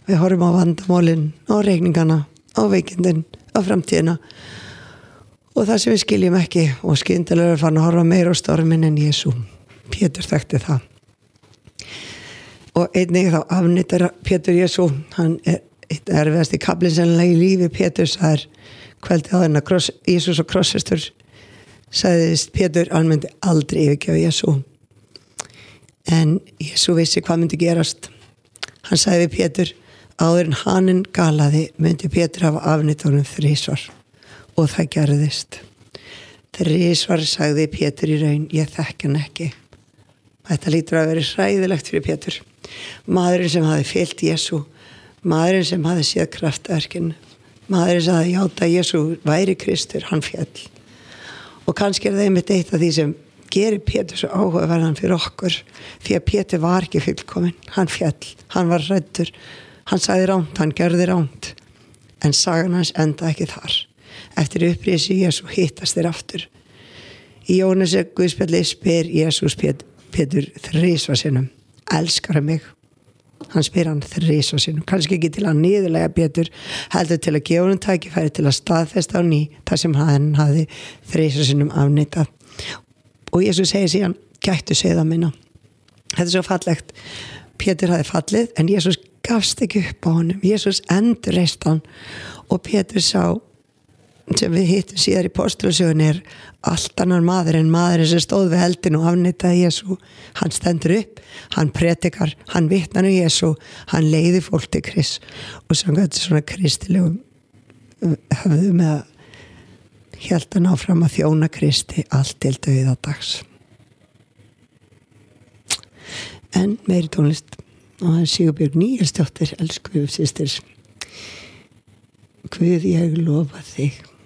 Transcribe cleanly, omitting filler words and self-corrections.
Við horfum á vandamálin, á reikningana, á veikindin, á framtíðina og það sem við skiljum ekki og skyndilega er farin að horfa meira á stormin en Jesú. Pétur þekkti það. Og einnig þá afnýttar Pétur Jesú, hann eitt erfiðasti kaflinn sennilega í lífi Péturs, það kvöldið á þennan Jesús og krossfestur, sagðist Pétur, hann myndi aldrei yfirgefa Jesú. En Jesú vissi hvað myndi gerast. Hann sagði við Pétur, áður en haninn galaði myndi Pétur hafa afnýtt honum 3 og það gerðist. 3 sagði Pétur í raun, ég þekki hann ekki. Þetta lítur að vera hræðilegt fyrir Pétur. Maðurinn sem hafði fylgt Jesú, maðurinn sem hafði séð kraftverkin, maðurinn sem hafði játað að Jesú væri Kristur, hann féll. Og kannski það einmitt eitt af því sem gerir Pétur svo áhugaverðan fyrir okkur, því að Pétur var ekki fullkominn, hann féll, hann var hræddur, hann sagði rangt, hann gerði rangt, en sagan hans enda ekki þar. Eftir upprisi Jesú hittast þeir aftur. Í Jóhannesar guðspjalli spyr Jesús Pétur 3 sinnum, elskar mig? Hann spyr hann 3 sinnum, kannski ekki til að niðurlega Pétur, heldur til að gefa honum tækifæri til að staðfesta á ný það sem hann hafði 3 sinnum afneitað. Og Jesús segir síðan, gættu seiða minna. Þetta er svo fallegt. Pétur hafði fallið, en Jesús gafst ekki upp á honum. Jesús endurreist hann og Pétur sá, sem við hittum síðar í Póstulasögunni, allt annar maður en maðurinn sem stóð við eldin og afneitaði Jesú. Hann stendur upp, hann predikar, hann vitnar Jesú, hann leiði fólk til Krist og samkvæmt svona kristilegum höfðu með að hélt hann áfram að þjóna Kristi allt til dauðadags. En meiri tónlist og það Sigurbjörg Níelsdóttir, elsku systir. Guð, ég lofa þig.